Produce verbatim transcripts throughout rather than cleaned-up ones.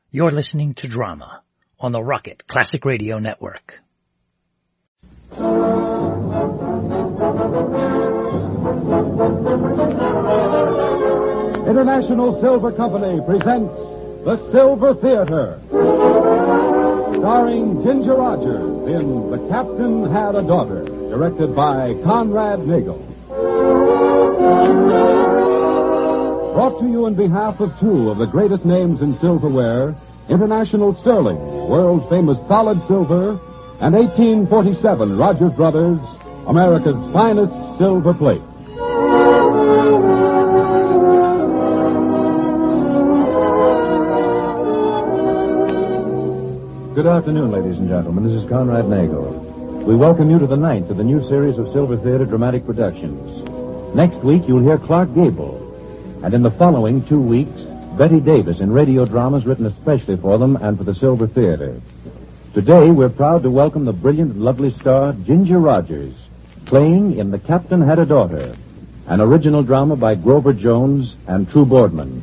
You're listening to Drama on the Rocket Classic Radio Network. International Silver Company presents The Silver Theater, starring Ginger Rogers in The Captain Had a Daughter, directed by Conrad Nagel. Brought to you on behalf of two of the greatest names in silverware, International Sterling, world famous solid silver, and eighteen forty-seven Rogers Brothers, America's finest silver plate. Good afternoon, ladies and gentlemen. This is Conrad Nagel. We welcome you to the ninth of the new series of Silver Theater dramatic productions. Next week, you'll hear Clark Gable. And in the following two weeks, Betty Davis in radio dramas written especially for them and for the Silver Theater. Today, we're proud to welcome the brilliant and lovely star, Ginger Rogers, playing in The Captain Had a Daughter, an original drama by Grover Jones and True Boardman.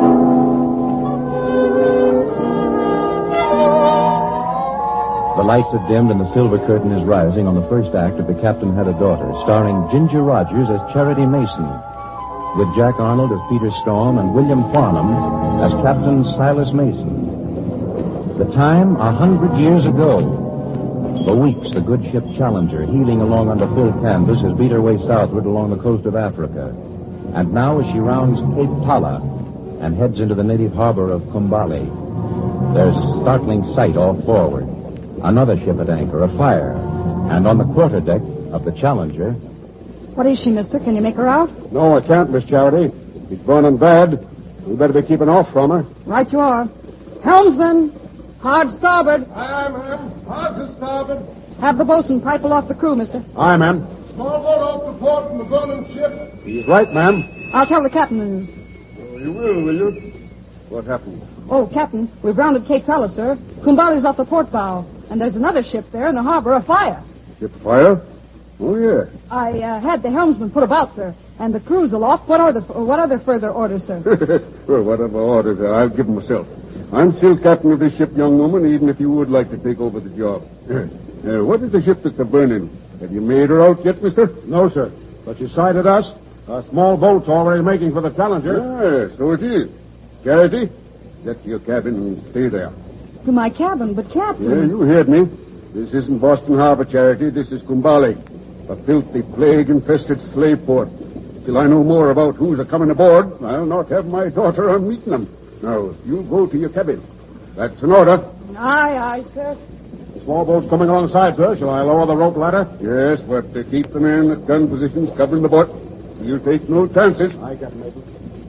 The lights have dimmed and the silver curtain is rising on the first act of The Captain Had a Daughter, starring Ginger Rogers as Charity Mason, with Jack Arnold as Peter Storm and William Farnham as Captain Silas Mason. The time, a hundred years ago. For weeks, the good ship Challenger, heeling along under full canvas, has beat her way southward along the coast of Africa. And now, as she rounds Cape Tala and heads into the native harbor of Kumbali, there's a startling sight off forward. Another ship at anchor, a fire. And on the quarterdeck of the Challenger... What is she, mister? Can you make her out? No, I can't, Miss Charity. She's burning bad. We better be keeping off from her. Right you are. Helmsman, hard starboard. Aye, ma'am. Hard to starboard. Have the boatswain rifle off the crew, mister. Aye, ma'am. Small boat off the port from the burning ship. He's right, ma'am. I'll tell the captain the news. Oh, you will, will you? What happened? Oh, Captain, we've rounded Cape Tala, sir. Kumbali's off the port bow. And there's another ship there in the harbor afire. Ship fire? Oh, yeah. I uh, had the helmsman put about, sir, and the crew's aloft. What are the what other further orders, sir? Well, whatever orders are, I'll give them myself. I'm still captain of this ship, young woman, even if you would like to take over the job. Uh, what is the ship that's a burning? Have you made her out yet, mister? No, sir. But you sighted us. A small boat's already making for the Challenger. Ah, so it is. Charity, get to your cabin and stay there. To my cabin, but Captain... Yeah, you heard me. This isn't Boston Harbor, Charity. This is Kumbali, a filthy, plague-infested slave port. Till I know more about who's a-coming aboard, I'll not have my daughter on meeting them. Now, you go to your cabin. That's an order. Aye, aye, sir. The small boat's coming alongside, sir. Shall I lower the rope ladder? Yes, but to keep the men at gun positions covering the boat. You take no chances. Aye, Captain Mason.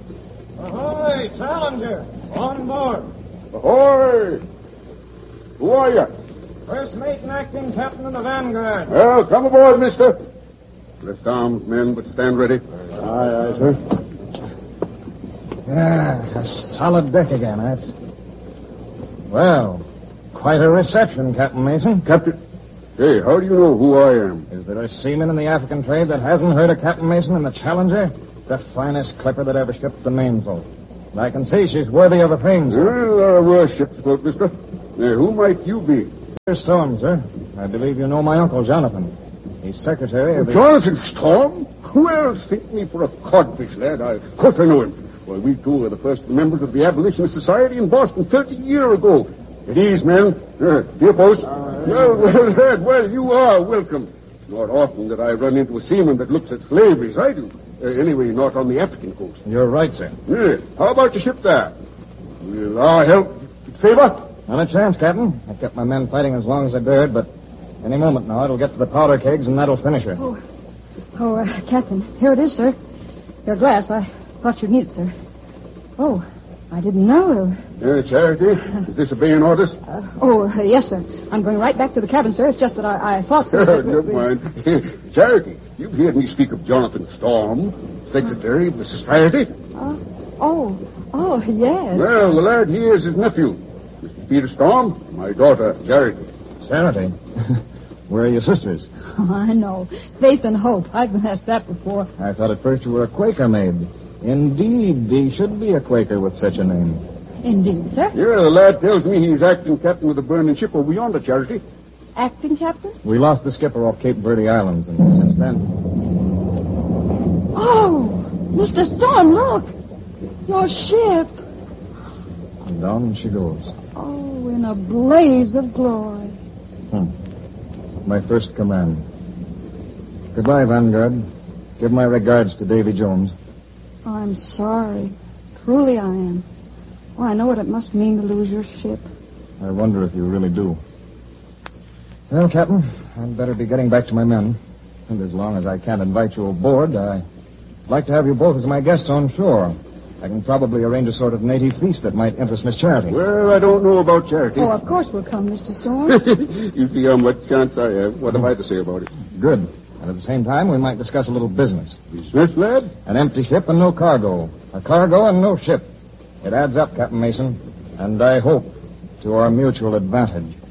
Ahoy, Challenger! On board. Ahoy! Who are you? First mate and acting captain of the Vanguard. Well, come aboard, mister. Rest armed, men, but stand ready. Aye, aye, sir. Yeah, a solid deck again, that's... Well, quite a reception, Captain Mason. Captain... Hey, how do you know who I am? Is there a seaman in the African trade that hasn't heard of Captain Mason in the Challenger? The finest clipper that ever shipped the mainsail. I can see she's worthy of a fame, sir. Well, there are worse ships afloat, mister. Now, who might you be? Peter Storm, sir. I believe you know my uncle, Jonathan. He's secretary of the... Jonathan Storm? Who else think me for a codfish, lad? I, of course I know him. Well, we two were the first members of the Abolitionist Society in Boston thirty years ago. At ease, men. Uh, dear post. Uh, well, well, lad, well, you are welcome. Not often that I run into a seaman that looks at slavery as I do. Uh, anyway, not on the African coast. You're right, sir. Yeah. How about your ship there? Will our help favor? Not a chance, Captain. I've kept my men fighting as long as I dared, but any moment now it'll get to the powder kegs and that'll finish her. Oh, oh uh, Captain, here it is, sir. Your glass. I thought you'd need it, sir. Oh, I didn't know. Uh, Charity, is this obeying orders? Uh, oh, uh, yes, sir. I'm going right back to the cabin, sir. It's just that I, I thought... Sir, that Never mind. Charity, you've heard me speak of Jonathan Storm, secretary of the society. Uh, oh, oh, yes. Well, the lad here is his nephew, Mister Peter Storm, my daughter, Charity. Charity? Where are your sisters? Oh, I know. Faith and Hope. I've been asked that before. I thought at first you were a Quaker maid. Indeed, he should be a Quaker with such a name. Indeed, sir. Yeah, the lad tells me he's acting captain of the burning ship over yonder, Charity. Acting captain? We lost the skipper off Cape Verde Islands, and since then... Oh, Mister Storm, look. Your ship. And down she goes. Oh, in a blaze of glory. Hmm. My first command. Goodbye, Vanguard. Give my regards to Davy Jones. I'm sorry. Truly I am. Oh, I know what it must mean to lose your ship. I wonder if you really do. Well, Captain, I'd better be getting back to my men. And as long as I can't invite you aboard, I'd like to have you both as my guests on shore. I can probably arrange a sort of native feast that might interest Miss Charity. Well, I don't know about Charity. Oh, of course we'll come, Mister Storm. You see how much chance I have. What have I to say about it? Good. And at the same time, we might discuss a little business. Business, lad? An empty ship and no cargo. A cargo and no ship. It adds up, Captain Mason. And I hope to our mutual advantage.